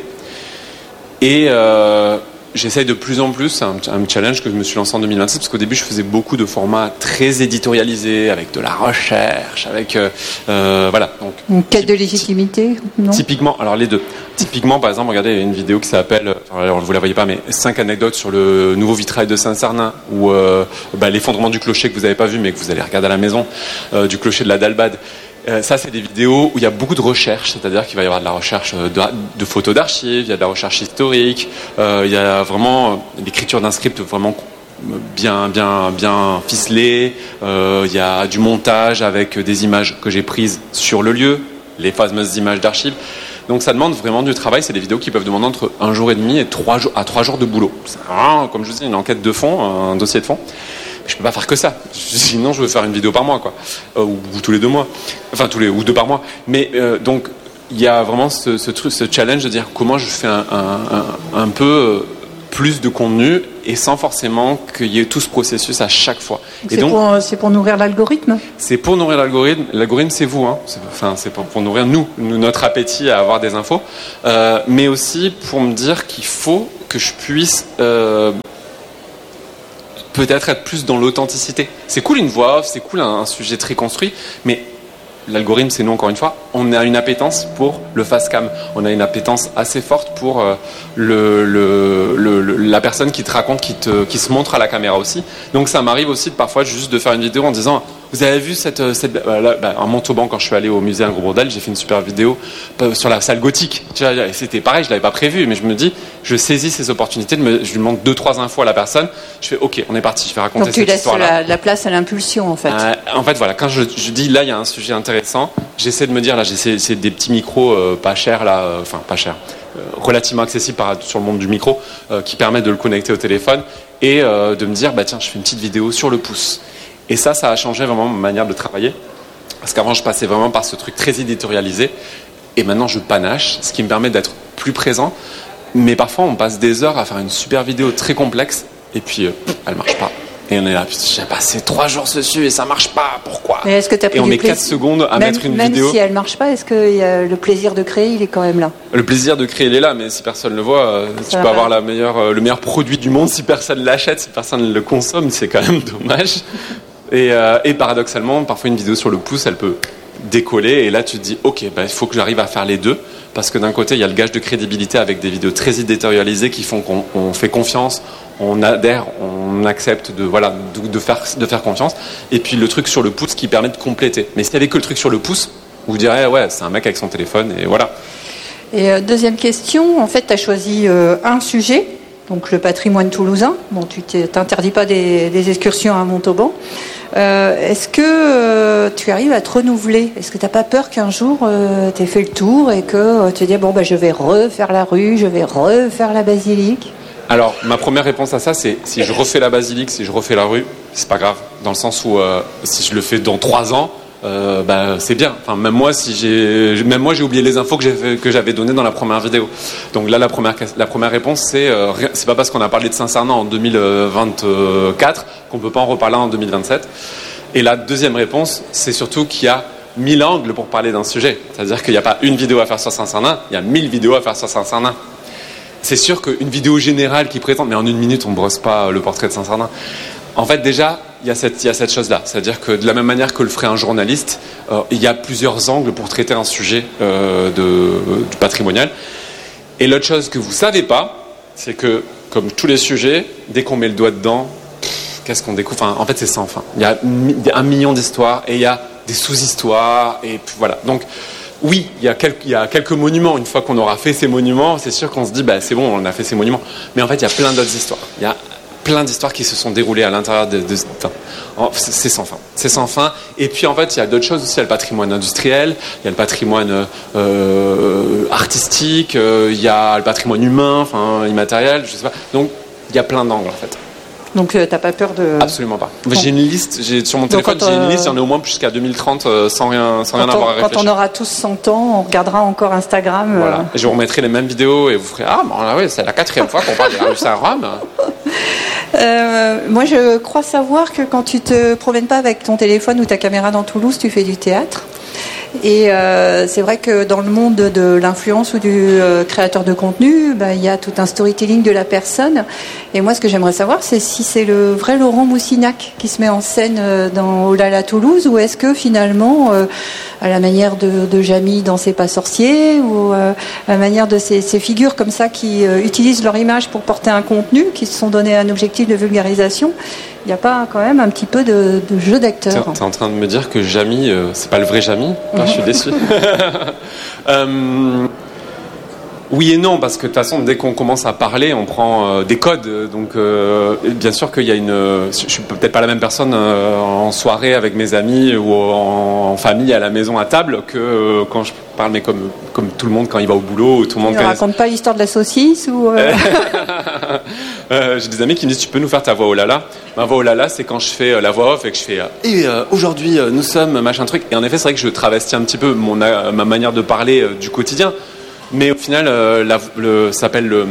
Et euh, j'essaye de plus en plus, c'est un, un challenge que je me suis lancé en deux mille vingt-six, parce qu'au début je faisais beaucoup de formats très éditorialisés, avec de la recherche, avec euh, euh, voilà. Donc une quête de légitimité, non? Typiquement, alors les deux. Typiquement, par exemple, regardez, il y a une vidéo qui s'appelle, alors vous la voyez pas, mais cinq anecdotes sur le nouveau vitrail de Saint-Cernin, ou euh, bah, l'effondrement du clocher que vous n'avez pas vu, mais que vous allez regarder à la maison, euh, du clocher de la Dalbade. Euh, ça, c'est des vidéos où il y a beaucoup de recherche, c'est-à-dire qu'il va y avoir de la recherche de, de photos d'archives, il y a de la recherche historique, euh, il y a vraiment l'écriture d'un script vraiment bien, bien, bien ficelé, euh, il y a du montage avec des images que j'ai prises sur le lieu, les fameuses images d'archives. Donc ça demande vraiment du travail, c'est des vidéos qui peuvent demander entre un jour et demi et trois jours, à trois jours de boulot. C'est vraiment, comme je vous dis, une enquête de fond, un dossier de fond. Je peux pas faire que ça. Sinon, je veux faire une vidéo par mois, quoi, euh, ou, ou tous les deux mois, enfin tous les ou deux par mois. Mais euh, donc, il y a vraiment ce, ce truc, ce challenge de dire comment je fais un, un, un, un peu plus de contenu et sans forcément qu'il y ait tout ce processus à chaque fois. C'est, et donc, pour, c'est pour nourrir l'algorithme. C'est pour nourrir l'algorithme. L'algorithme, c'est vous, hein. C'est, enfin, c'est pour, pour nourrir nous, notre appétit à avoir des infos, euh, mais aussi pour me dire qu'il faut que je puisse euh, peut-être être plus dans l'authenticité. C'est cool une voix off, c'est cool un, un sujet très construit, mais l'algorithme, c'est nous encore une fois, on a une appétence pour le face cam, on a une appétence assez forte pour euh, le, le, le, le, la personne qui te raconte, qui, te, qui se montre à la caméra aussi. Donc ça m'arrive aussi de, parfois juste de faire une vidéo en disant vous avez vu cette, cette bah, là, bah, en Montauban, quand je suis allé au musée Ingres-Bourdelle, j'ai fait une super vidéo sur la salle gothique. Tu vois, c'était pareil, je l'avais pas prévu, mais je me dis, je saisis ces opportunités, de me, je lui demande deux trois infos à la personne, je fais ok, on est parti, je vais raconter Donc cette histoire-là. Donc tu laisses la, la place à l'impulsion en fait. Euh, en fait voilà, quand je, je dis là il y a un sujet intéressant, j'essaie de me dire là, j'essaie c'est des petits micros euh, pas chers là, euh, enfin pas chers, euh, relativement accessibles par, sur le monde du micro, euh, qui permettent de le connecter au téléphone et euh, de me dire bah tiens, je fais une petite vidéo sur le pouce. Et ça, ça a changé vraiment ma manière de travailler. Parce qu'avant, je passais vraiment par ce truc très éditorialisé. Et maintenant, je panache, ce qui me permet d'être plus présent. Mais parfois, on passe des heures à faire une super vidéo très complexe. Et puis, euh, elle marche pas. Et on est là, j'ai passé trois jours dessus et ça marche pas. Pourquoi? Et est-ce que t'as pris Et on du met plaisir quatre secondes à même, mettre une même vidéo. Même si elle marche pas, est-ce que y a le plaisir de créer, il est quand même là? Le plaisir de créer, il est là. Mais si personne le voit, euh, tu peux avoir la meilleure, euh, le meilleur produit du monde. Si personne l'achète, si personne le consomme, c'est quand même dommage. Et, euh, et paradoxalement, parfois une vidéo sur le pouce, elle peut décoller. Et là, tu te dis, ok, bah, il faut que j'arrive à faire les deux. Parce que d'un côté, il y a le gage de crédibilité avec des vidéos très éditorialisées qui font qu'on on fait confiance, on adhère, on accepte de, voilà, de, de, faire, de faire confiance. Et puis le truc sur le pouce qui permet de compléter. Mais s'il n'y avait que le truc sur le pouce, vous direz, ouais, c'est un mec avec son téléphone et voilà. Et euh, deuxième question, en fait, tu as choisi euh, un sujet, donc le patrimoine toulousain. Bon, tu t'interdis pas des, des excursions à Montauban. Euh, est-ce que euh, tu arrives à te renouveler? Est-ce que tu n'as pas peur qu'un jour euh, tu aies fait le tour et que euh, tu te dis, bon, bah, je vais refaire la rue, je vais refaire la basilique? Alors, ma première réponse à ça, c'est si je refais la basilique, si je refais la rue, c'est pas grave. Dans le sens où euh, si je le fais dans trois ans, euh, bah, c'est bien. Enfin, même moi, si j'ai, même moi, j'ai oublié les infos que j'avais, que j'avais données dans la première vidéo. Donc là, la première, la première réponse, c'est euh, c'est pas parce qu'on a parlé de Saint-Cernin en deux mille vingt-quatre qu'on peut pas en reparler en deux mille vingt-sept. Et la deuxième réponse, c'est surtout qu'il y a mille angles pour parler d'un sujet. C'est-à-dire qu'il n'y a pas une vidéo à faire sur Saint-Cernin, il y a mille vidéos à faire sur Saint-Cernin. C'est sûr qu'une vidéo générale qui présente, mais en une minute, on ne brosse pas le portrait de Saint-Cernin. En fait, déjà, il y a cette, il y a cette chose-là. C'est-à-dire que de la même manière que le ferait un journaliste, euh, il y a plusieurs angles pour traiter un sujet euh, de, euh, du patrimonial. Et l'autre chose que vous ne savez pas, c'est que, comme tous les sujets, dès qu'on met le doigt dedans, pff, qu'est-ce qu'on découvre? Enfin, en fait, c'est sans fin. Il y a un million d'histoires et il y a des sous-histoires. Et puis voilà. Donc, oui, il y, a quelques, il y a quelques monuments. Une fois qu'on aura fait ces monuments, c'est sûr qu'on se dit, bah, c'est bon, on a fait ces monuments. Mais en fait, il y a plein d'autres histoires. Il y a plein d'histoires qui se sont déroulées à l'intérieur de... de, de enfin, c'est sans fin. C'est sans fin. Et puis, en fait, il y a d'autres choses aussi. Il y a le patrimoine industriel, il y a le patrimoine euh, artistique, euh, il y a le patrimoine humain, enfin, immatériel, je sais pas. Donc, il y a plein d'angles, en fait. Donc euh, t'as pas peur de... Absolument pas. Bon. J'ai une liste, j'ai, sur mon téléphone j'ai une liste, il y en a au moins jusqu'à deux mille trente euh, sans rien, sans rien on, avoir à réfléchir. Quand on aura tous cent ans, on regardera encore Instagram. Voilà. Euh... Et je vous remettrai les mêmes vidéos et vous ferez, ah bon là oui, c'est la quatrième fois qu'on parle de la rue Saint-Rome. Euh, moi je crois savoir que quand tu te promènes pas avec ton téléphone ou ta caméra dans Toulouse, tu fais du théâtre. Et euh, c'est vrai que dans le monde de l'influence ou du euh, créateur de contenu, bah, il y a tout un storytelling de la personne. Et moi, ce que j'aimerais savoir, c'est si c'est le vrai Laurent Moussinac qui se met en scène euh, dans Oh là là Toulouse, ou est-ce que finalement, euh, à la manière de, de Jamie dans C'est pas sorcier, ou euh, à la manière de ces, ces figures comme ça qui euh, utilisent leur image pour porter un contenu, qui se sont donné un objectif de vulgarisation, il n'y a pas quand même un petit peu de, de jeu d'acteur? T'es en train de me dire que Jamie, euh, c'est pas le vrai Jamie? Ah, je suis déçu. euh, oui et non, parce que de toute façon, dès qu'on commence à parler, on prend euh, des codes. Donc, euh, bien sûr qu'il y a une. Je suis peut-être pas la même personne euh, en soirée avec mes amis ou en, en famille à la maison à table que euh, quand je parle, mais comme comme tout le monde quand il va au boulot ou tout le monde. Tu ne racontes pas l'histoire de la saucisse ou euh... euh, J'ai des amis qui me disent, tu peux nous faire ta voix oh là là. Ma voix oh là là, c'est quand je fais euh, la voix off et que je fais euh, et euh, aujourd'hui euh, nous sommes machin truc. Et en effet, c'est vrai que je travestis un petit peu mon euh, ma manière de parler euh, du quotidien. Mais au final, euh, la, le, ça s'appelle le,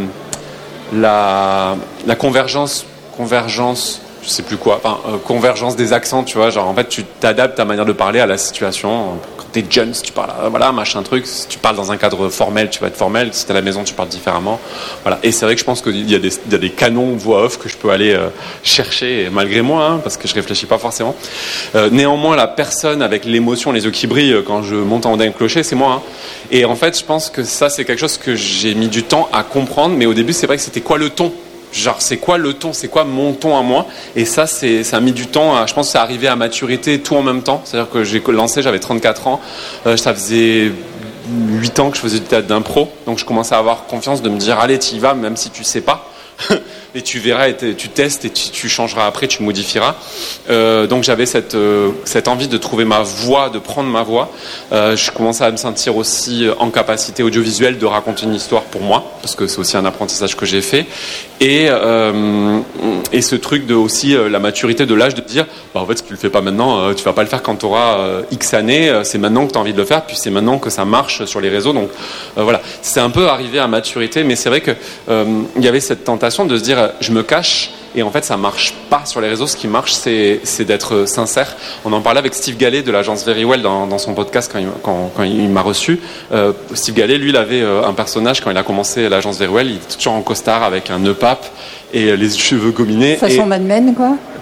la, la convergence, convergence, je sais plus quoi, enfin, euh, convergence des accents, tu vois, genre en fait tu t'adaptes ta manière de parler à la situation. Quand t'es jeune, si tu parles, euh, voilà, machin truc, si tu parles dans un cadre formel, tu vas être formel, si t'es à la maison, tu parles différemment, voilà. Et c'est vrai que je pense qu'il y a des, il y a des canons voix off que je peux aller euh, chercher, malgré moi, hein, parce que je réfléchis pas forcément. Euh, néanmoins, la personne avec l'émotion, les yeux qui brillent quand je monte en haut d'un clocher, c'est moi, hein. Et en fait, je pense que ça, c'est quelque chose que j'ai mis du temps à comprendre, mais au début, c'est vrai que c'était quoi le ton? Genre, c'est quoi le ton? C'est quoi mon ton à moi? Et ça, c'est, ça a mis du temps. À, je pense que c'est arrivé à maturité tout en même temps. C'est-à-dire que j'ai lancé, j'avais trente-quatre ans. Euh, ça faisait huit ans que je faisais du théâtre d'impro. Donc, je commençais à avoir confiance de me dire, allez, tu y vas, même si tu sais pas. Et tu verras, et tu testes et tu, tu changeras après, tu modifieras. Euh, donc j'avais cette, euh, cette envie de trouver ma voix, de prendre ma voix. Euh, je commençais à me sentir aussi en capacité audiovisuelle de raconter une histoire pour moi, parce que c'est aussi un apprentissage que j'ai fait. Et, euh, et ce truc de aussi euh, la maturité de l'âge de dire, bah, en fait, si tu le fais pas maintenant, euh, tu vas pas le faire quand tu auras euh, X années. Euh, c'est maintenant que tu as envie de le faire, puis c'est maintenant que ça marche sur les réseaux. Donc euh, voilà, c'est un peu arrivé à maturité, mais c'est vrai que euh, il y avait cette tentation de se dire, je me cache, et en fait ça marche pas sur les réseaux. Ce qui marche, c'est, c'est d'être sincère. On en parlait avec Steve Gallet de l'agence Verywell dans, dans son podcast quand il, quand, quand il m'a reçu. euh, Steve Gallet, lui, il avait euh, un personnage quand il a commencé l'agence Verywell. Il était toujours en costard avec un nœud pape et les cheveux gominés. Façon et... Mad Men, quoi.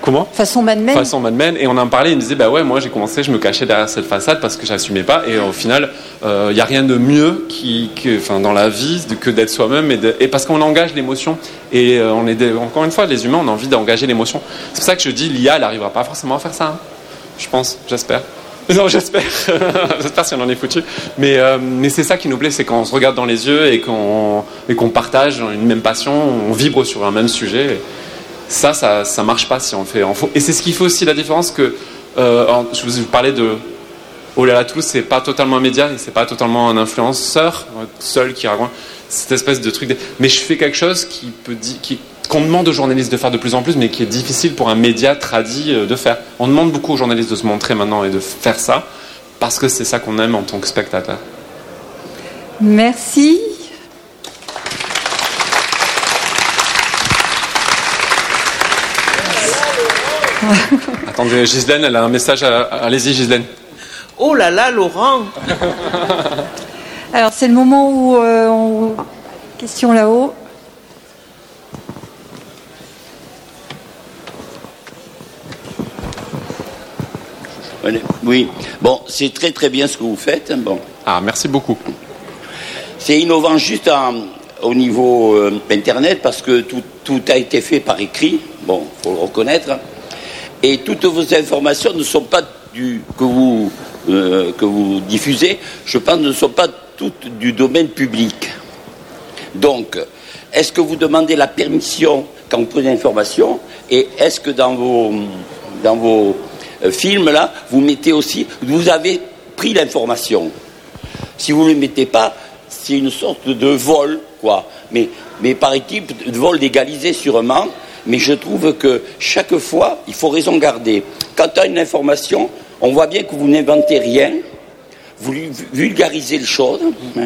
Comment ? Façon Mad Men. Façon Mad Men. Et on en parlait, il me disait, bah ouais, moi j'ai commencé, je me cachais derrière cette façade parce que j'assumais pas. Et au final, il euh, n'y a rien de mieux qui, que, enfin, dans la vie que d'être soi-même. Et, de, et parce qu'on engage l'émotion. Et euh, on est des, encore une fois, les humains, on a envie d'engager l'émotion. C'est pour ça que je dis, l'I A, elle n'arrivera pas forcément à faire ça. Hein. Je pense, j'espère. Non, j'espère. J'espère si on en est foutu. Mais, euh, mais c'est ça qui nous plaît, c'est quand on se regarde dans les yeux et qu'on, et qu'on partage une même passion, on vibre sur un même sujet. Et ça, ça, ça marche pas si on le fait en faux. Et c'est ce qui fait aussi la différence que, euh, je vous parlais de Oh là là Toulouse, c'est pas totalement un média, c'est pas totalement un influenceur seul qui raconte cette espèce de truc. De... Mais je fais quelque chose qui peut dire, qui qu'on demande aux journalistes de faire de plus en plus, mais qui est difficile pour un média tradit de faire. On demande beaucoup aux journalistes de se montrer maintenant et de faire ça, parce que c'est ça qu'on aime en tant que spectateur. Merci. Attendez, Ghislaine, elle a un message. À... Allez-y, Ghislaine. Oh là là, Laurent. Alors, c'est le moment où... Euh, on... Question là-haut. Oui, bon, c'est très très bien ce que vous faites. Bon. Ah, merci beaucoup. C'est innovant juste en, au niveau euh, Internet parce que tout, tout a été fait par écrit, bon, il faut le reconnaître. Et toutes vos informations ne sont pas du, que, vous, euh, que vous diffusez, je pense, ne sont pas toutes du domaine public. Donc, est-ce que vous demandez la permission quand vous prenez l'information et est-ce que dans vos... Dans vos film là, vous mettez aussi, vous avez pris l'information. Si vous ne le mettez pas, c'est une sorte de vol, quoi. Mais, mais par équipe, de vol légalisé sûrement. Mais je trouve que chaque fois, il faut raison garder. Quand on a une information, on voit bien que vous n'inventez rien, vous vulgarisez les choses,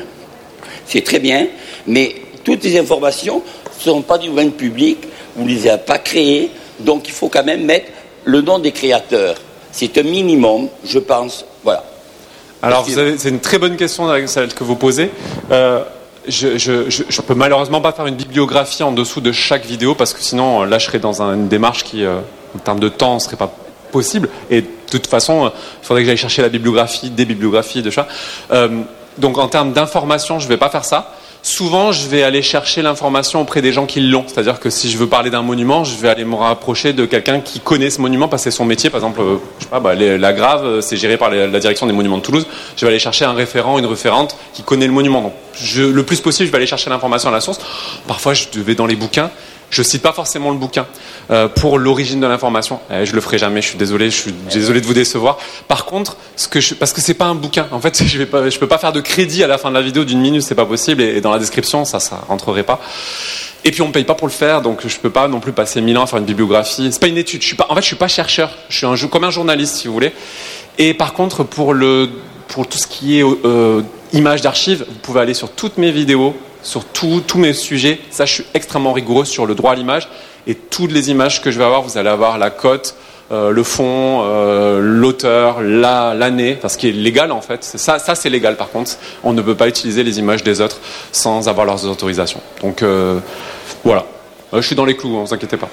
c'est très bien. Mais toutes les informations ne sont pas du domaine public, vous ne les avez pas créées, donc il faut quand même mettre le nom des créateurs. C'est un minimum, je pense. Voilà. Alors, vous avez, c'est une très bonne question, celle que vous posez. Euh, je, ne peux malheureusement pas faire une bibliographie en dessous de chaque vidéo parce que sinon, là, je serais dans une démarche qui, euh, en termes de temps, ne serait pas possible. Et de toute façon, il faudrait que j'aille chercher la bibliographie, des bibliographies de ça. Euh, donc, en termes d'information, je ne vais pas faire ça. Souvent, je vais aller chercher l'information auprès des gens qui l'ont. C'est-à-dire que si je veux parler d'un monument, je vais aller me rapprocher de quelqu'un qui connaît ce monument parce que c'est son métier. Par exemple, euh, je sais pas, bah, les, la Grave, c'est géré par les, la direction des monuments de Toulouse. Je vais aller chercher un référent, une référente qui connaît le monument. Donc, je, le plus possible, je vais aller chercher l'information à la source. Parfois, je vais dans les bouquins. Je cite pas forcément le bouquin euh, pour l'origine de l'information. Eh, je le ferai jamais. Je suis désolé. Je suis désolé de vous décevoir. Par contre, ce que je, parce que c'est pas un bouquin. En fait, je vais pas, je peux pas faire de crédit à la fin de la vidéo d'une minute. C'est pas possible. Et, et dans la description, ça, ça rentrerait pas. Et puis on me paye pas pour le faire, donc je peux pas non plus passer mille ans à faire une bibliographie. C'est pas une étude. Je suis pas, en fait, je suis pas chercheur. Je suis un, comme un journaliste, si vous voulez. Et par contre, pour le, pour tout ce qui est euh, images d'archives, vous pouvez aller sur toutes mes vidéos. Sur tous mes sujets, ça je suis extrêmement rigoureux sur le droit à l'image et toutes les images que je vais avoir, vous allez avoir la cote, euh, le fond, euh, l'auteur, la, l'année, enfin, ce qui est légal en fait. Ça, ça c'est légal par contre. On ne peut pas utiliser les images des autres sans avoir leurs autorisations. Donc euh, voilà, euh, je suis dans les clous, ne vous inquiétez pas.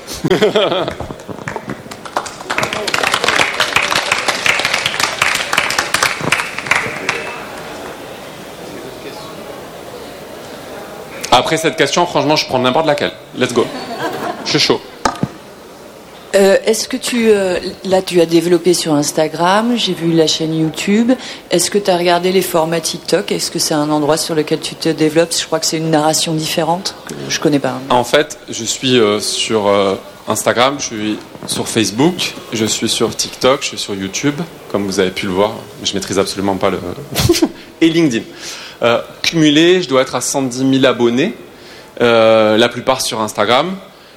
Après cette question, franchement, je prends n'importe laquelle. Let's go. Je suis chaud. Euh, est-ce que tu... Euh, là, tu as développé sur Instagram, j'ai vu la chaîne YouTube. Est-ce que tu as regardé les formats TikTok? Est-ce que c'est un endroit sur lequel tu te développes? Je crois que c'est une narration différente, que je connais pas. En fait, je suis euh, sur euh, Instagram, je suis sur Facebook, je suis sur TikTok, je suis sur YouTube, comme vous avez pu le voir. Je maîtrise absolument pas le... Et LinkedIn. Euh, cumulé, je dois être à cent dix mille abonnés, euh, la plupart sur Instagram.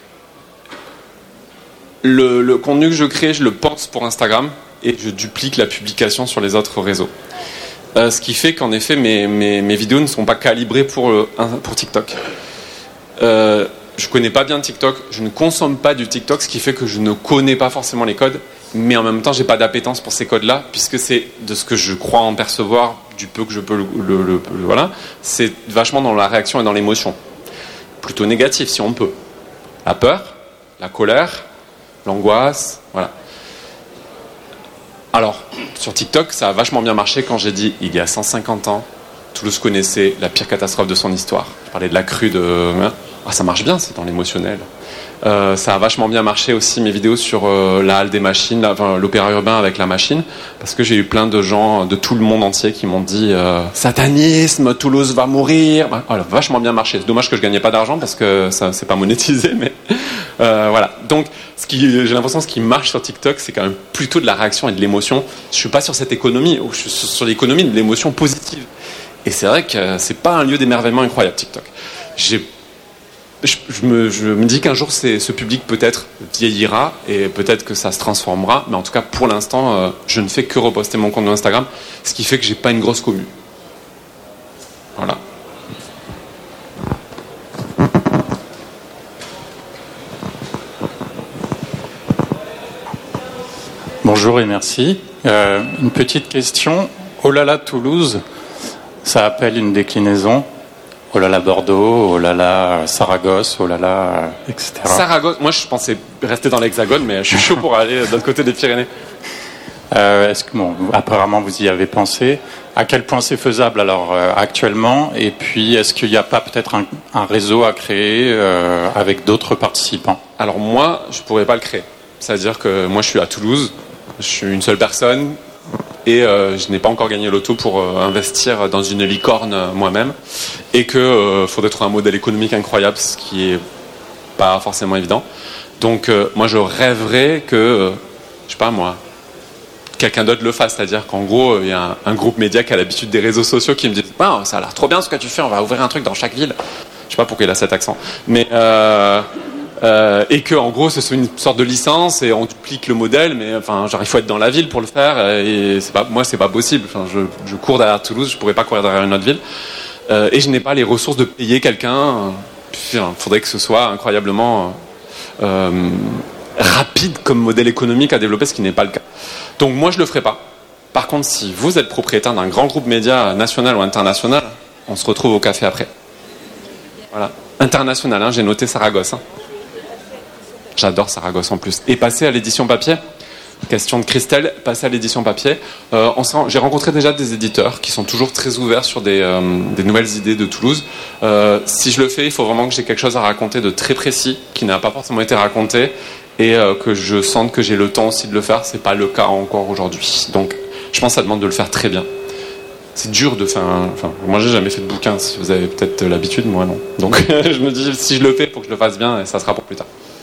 Le, le contenu que je crée, je le pense pour Instagram et je duplique la publication sur les autres réseaux. Euh, ce qui fait qu'en effet, mes, mes, mes vidéos ne sont pas calibrées pour, euh, pour TikTok. Euh, je ne connais pas bien TikTok, je ne consomme pas du TikTok, ce qui fait que je ne connais pas forcément les codes, mais en même temps, je n'ai pas d'appétence pour ces codes-là, puisque c'est de ce que je crois en percevoir, du peu que je peux le, le, le, le voilà, c'est vachement dans la réaction et dans l'émotion. Plutôt négatif si on peut. La peur, la colère, l'angoisse, Alors, sur TikTok, ça a vachement bien marché quand j'ai dit, il y a cent cinquante ans, Toulouse connaissait la pire catastrophe de son histoire. Je parlais de la crue de... Ah, ça marche bien, c'est dans l'émotionnel. Euh, ça a vachement bien marché aussi mes vidéos sur euh, la halle des machines, la, enfin, l'opéra urbain avec la machine, parce que j'ai eu plein de gens de tout le monde entier qui m'ont dit euh, satanisme, Toulouse va mourir. Bah, voilà, vachement bien marché. C'est dommage que je gagnais pas d'argent parce que ça c'est pas monétisé, mais euh, voilà. Donc, ce qui, j'ai l'impression que ce qui marche sur TikTok, c'est quand même plutôt de la réaction et de l'émotion. Je suis pas sur cette économie, je suis sur l'économie de l'émotion positive. Et c'est vrai que c'est pas un lieu d'émerveillement incroyable TikTok. J'ai Je, je, me, je me dis qu'un jour c'est, ce public peut-être vieillira et peut-être que ça se transformera, mais en tout cas pour l'instant euh, je ne fais que reposter mon compte Instagram, ce qui fait que j'ai pas une grosse commu. Voilà. Bonjour et merci. Euh, une petite question. Oh là là Toulouse, ça appelle une déclinaison. Oh là là Bordeaux, oh là là Saragosse, oh là là, et cetera. Saragosse, moi je pensais rester dans l'Hexagone, mais je suis chaud pour aller de l'autre côté des Pyrénées. Euh, est-ce que, bon, apparemment vous y avez pensé. À quel point c'est faisable alors euh, actuellement? Et puis est-ce qu'il n'y a pas peut-être un, un réseau à créer euh, avec d'autres participants? Alors moi, je pourrais pas le créer. C'est-à-dire que moi je suis à Toulouse, je suis une seule personne. Et euh, je n'ai pas encore gagné l'auto pour euh, investir dans une licorne euh, moi-même, et que euh, faudrait trouver un modèle économique incroyable, ce qui est pas forcément évident. Donc euh, moi je rêverais que, euh, je sais pas moi, quelqu'un d'autre le fasse, c'est-à-dire qu'en gros il y a un, un groupe média qui a l'habitude des réseaux sociaux qui me dit ah, ça a l'air trop bien ce que tu fais, on va ouvrir un truc dans chaque ville. Je sais pas pourquoi il a cet accent, mais euh, Euh, et que en gros ce soit une sorte de licence et on duplique le modèle, mais enfin genre il faut être dans la ville pour le faire et c'est pas, moi c'est pas possible. Enfin, je, je cours derrière Toulouse, je pourrais pas courir derrière une autre ville euh, et je n'ai pas les ressources de payer quelqu'un. Il faudrait que ce soit incroyablement euh, rapide comme modèle économique à développer, ce qui n'est pas le cas. Donc moi je le ferai pas. Par contre, si vous êtes propriétaire d'un grand groupe média national ou international, on se retrouve au café après. Voilà, international, hein, j'ai noté Saragosse. Hein. J'adore Saragosse en plus. Et passer à l'édition papier, question de Christelle, passer à l'édition papier. Euh, on sent, j'ai rencontré déjà des éditeurs qui sont toujours très ouverts sur des, euh, des nouvelles idées de Toulouse. Euh, si je le fais, il faut vraiment que j'ai quelque chose à raconter de très précis, qui n'a pas forcément été raconté, et euh, que je sente que j'ai le temps aussi de le faire. C'est pas le cas encore aujourd'hui. Donc, je pense que ça demande de le faire très bien. C'est dur de faire un... Enfin, moi, j'ai jamais fait de bouquin. Si vous avez peut-être l'habitude, moi non. Donc, je me dis, si je le fais, il faut que je le fasse bien, et ça sera pour plus tard.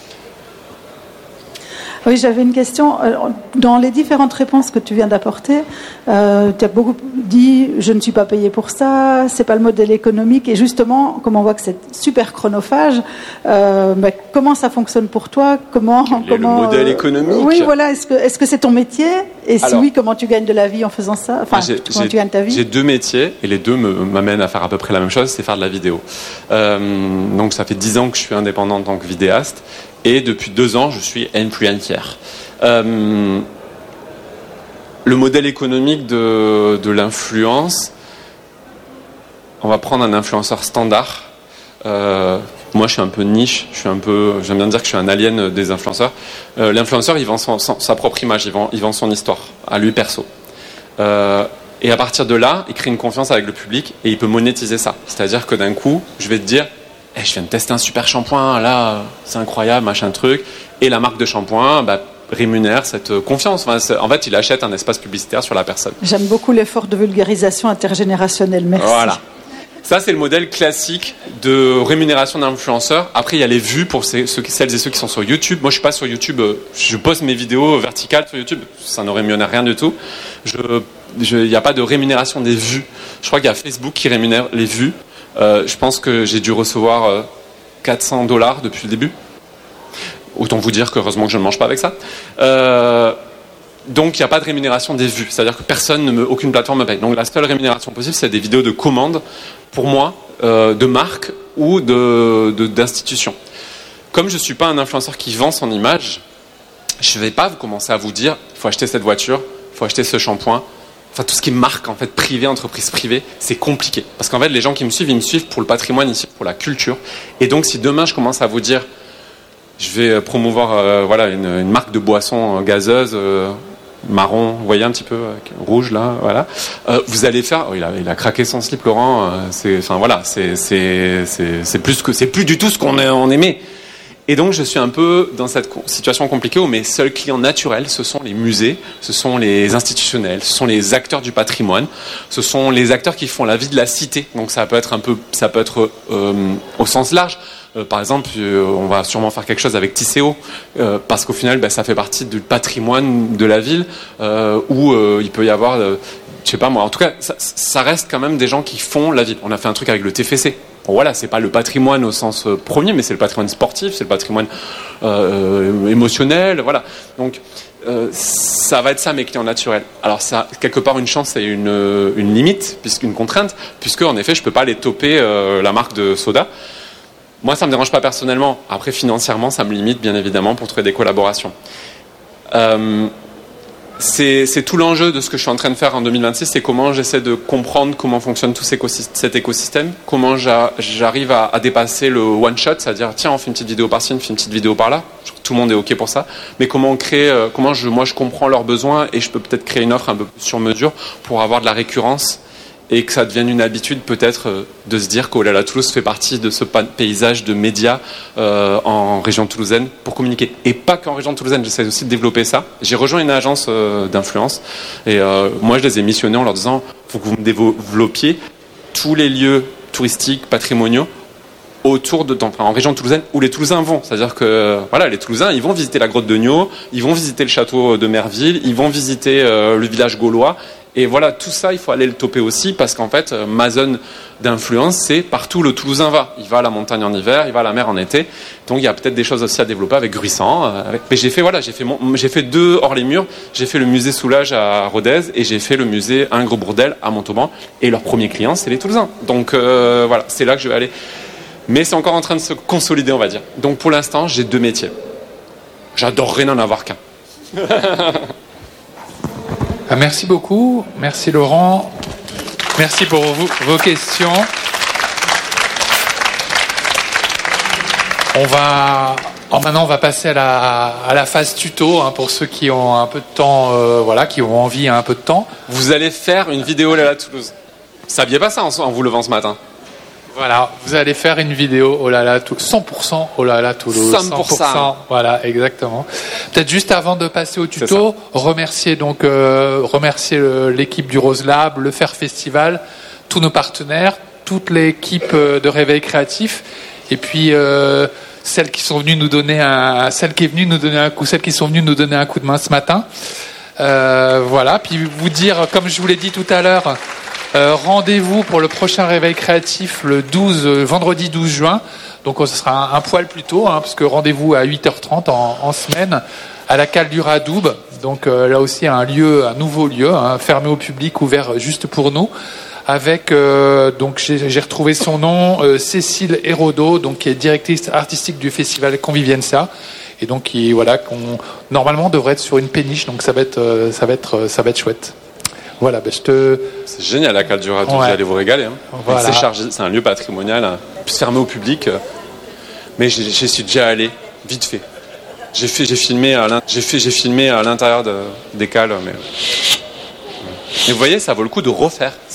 Oui, j'avais une question. Dans les différentes réponses que tu viens d'apporter, euh, tu as beaucoup dit « je ne suis pas payé pour ça, c'est pas le modèle économique ». Et justement, comme on voit que c'est super chronophage, euh, bah, comment ça fonctionne pour toi? Comment, comment, le modèle économique? Oui, voilà. Est-ce que, est-ce que c'est ton métier? Et si Alors, oui, comment tu gagnes de la vie en faisant ça? Enfin, j'ai, comment j'ai, tu gagnes ta vie? J'ai deux métiers et les deux me, m'amènent à faire à peu près la même chose, c'est faire de la vidéo. Euh, donc ça fait dix ans que je suis indépendant en tant que vidéaste. Et depuis deux ans, je suis influencer. Euh, le modèle économique de, de l'influence, on va prendre un influenceur standard. Euh, moi, je suis un peu niche. Je suis un peu, j'aime bien dire que je suis un alien des influenceurs. Euh, l'influenceur, il vend son, son, sa propre image, il vend, il vend son histoire à lui perso. Euh, et à partir de là, il crée une confiance avec le public et il peut monétiser ça. C'est-à-dire que d'un coup, je vais te dire. Hey, je viens de tester un super shampoing, là, c'est incroyable, machin truc. Et la marque de shampoing bah, rémunère cette confiance. Enfin, en fait, il achète un espace publicitaire sur la personne. J'aime beaucoup l'effort de vulgarisation intergénérationnelle. Merci. Voilà. Ça, c'est le modèle classique de rémunération d'influenceurs. Après, il y a les vues pour ceux, celles et ceux qui sont sur YouTube. Moi, je suis pas sur YouTube. Je poste mes vidéos verticales sur YouTube. Ça ne rémunère rien du tout. Il n'y a pas de rémunération des vues. Je crois qu'il y a Facebook qui rémunère les vues. Euh, je pense que j'ai dû recevoir euh, quatre cents dollars depuis le début. Autant vous dire qu'heureusement que je ne mange pas avec ça. Euh, donc il n'y a pas de rémunération des vues. C'est-à-dire que personne, ne me, aucune plateforme me paye. Donc la seule rémunération possible, c'est des vidéos de commandes pour moi, euh, de marques ou de, de, d'institutions. Comme je ne suis pas un influenceur qui vend son image, je ne vais pas commencer à vous dire il faut acheter cette voiture, il faut acheter ce shampoing. Enfin, tout ce qui est marque, en fait, privée, entreprise privée, c'est compliqué. Parce qu'en fait, les gens qui me suivent, ils me suivent pour le patrimoine, ils me suivent pour la culture. Et donc, si demain, je commence à vous dire, je vais promouvoir euh, voilà, une, une marque de boisson gazeuse, euh, marron, vous voyez un petit peu euh, rouge là, voilà. Euh, vous allez faire, oh, il a, il a craqué son slip, Laurent. Euh, c'est, enfin voilà, c'est, c'est, c'est, c'est plus que, c'est plus du tout ce qu'on on aimait. Et donc je suis un peu dans cette situation compliquée où mes seuls clients naturels, ce sont les musées, ce sont les institutionnels, ce sont les acteurs du patrimoine, ce sont les acteurs qui font la vie de la cité. Donc ça peut être un peu, ça peut être euh, au sens large. Euh, par exemple, euh, on va sûrement faire quelque chose avec Tisséo, euh, parce qu'au final, bah, ça fait partie du patrimoine de la ville, euh, où euh, il peut y avoir, euh, je sais pas moi, en tout cas, ça, ça reste quand même des gens qui font la ville. On a fait un truc avec le T F C. Bon, voilà, c'est pas le patrimoine au sens euh, premier, mais c'est le patrimoine sportif, c'est le patrimoine euh, émotionnel, voilà. Donc, euh, ça va être ça mes clients naturels. Alors, ça, quelque part, une chance et une, une limite, puisqu'une contrainte, puisque en effet, je peux pas aller toper euh, la marque de soda. Moi, ça me dérange pas personnellement. Après, financièrement, ça me limite, bien évidemment, pour trouver des collaborations. Euh, C'est, c'est tout l'enjeu de ce que je suis en train de faire en deux mille vingt-six, c'est comment j'essaie de comprendre comment fonctionne tout cet écosystème, comment j'arrive à, à dépasser le one-shot, c'est-à-dire tiens on fait une petite vidéo par-ci, on fait une petite vidéo par-là, tout le monde est ok pour ça, mais comment on crée, euh, comment je, moi je comprends leurs besoins et je peux peut-être créer une offre un peu plus sur mesure pour avoir de la récurrence et que ça devienne une habitude peut-être euh, de se dire qu'Oh là là Toulouse fait partie de ce paysage de médias euh, en région toulousaine pour communiquer. Et pas qu'en région toulousaine, j'essaie aussi de développer ça. J'ai rejoint une agence euh, d'influence et euh, moi je les ai missionnés en leur disant il faut que vous me développiez tous les lieux touristiques, patrimoniaux autour de, enfin, en région toulousaine où les Toulousains vont. C'est-à-dire que voilà, les Toulousains, ils vont visiter la grotte de Niaux, ils vont visiter le château de Merville, ils vont visiter euh, le village gaulois. Et voilà, tout ça, il faut aller le toper aussi parce qu'en fait, ma zone d'influence, c'est partout où le Toulousain va. Il va à la montagne en hiver, il va à la mer en été. Donc, il y a peut-être des choses aussi à développer avec Gruissant. Avec... Mais j'ai fait, voilà, j'ai fait, mon... j'ai fait deux hors les murs. J'ai fait le musée Soulage à Rodez et j'ai fait le musée Ingres Bourdelle à Montauban. Et leur premier client, c'est les Toulousains. Donc, euh, voilà, c'est là que je vais aller. Mais c'est encore en train de se consolider, on va dire. Donc, pour l'instant, j'ai deux métiers. J'adorerais n'en avoir qu'un. Merci beaucoup, merci Laurent, merci pour vous, vos questions. On va, oh maintenant on va passer à la, à la phase tuto hein, pour ceux qui ont un peu de temps, euh, voilà, qui ont envie un peu de temps. Vous allez faire une vidéo là à Toulouse. Vous saviez pas ça en, en vous levant ce matin? Voilà, vous allez faire une vidéo, oh là là, tout, cent pour cent, oh là là, Toulouse, cent pour cent. cent pour cent, voilà, exactement. Peut-être juste avant de passer au tuto, remercier donc, euh, remercier le, l'équipe du Rose Lab, le Faire Festival, tous nos partenaires, toute l'équipe de Réveil Créatif, et puis euh, celles qui sont venues nous donner un, celles qui est venue nous donner un coup, celles qui sont venues nous donner un coup de main ce matin. Euh, voilà, puis vous dire, comme je vous l'ai dit tout à l'heure. Euh, rendez-vous pour le prochain Réveil Créatif le douze, euh, vendredi douze juin. Donc ce sera un, un poil plus tôt, hein, parce que rendez-vous à huit heures trente en, en semaine à la cale du Radoub. Donc euh, là aussi un lieu, un nouveau lieu, hein, fermé au public, ouvert juste pour nous. Avec euh, donc j'ai, j'ai retrouvé son nom, euh, Cécile Hérodeau, donc qui est directrice artistique du festival Convivienza. Et donc qui voilà, qu'on normalement devrait être sur une péniche. Donc ça va être, euh, ça va être, ça va être chouette. Voilà, ben je te... C'est génial la cale du Radoub, ouais. Vous allez vous régaler. Hein. Voilà. C'est chargé, c'est un lieu patrimonial, hein, fermé au public. Mais j'y, j'y suis déjà allé, vite fait. J'ai, fait, j'ai, filmé, à j'ai, fait, j'ai filmé à l'intérieur de, des cales. Mais... mais vous voyez, ça vaut le coup de refaire.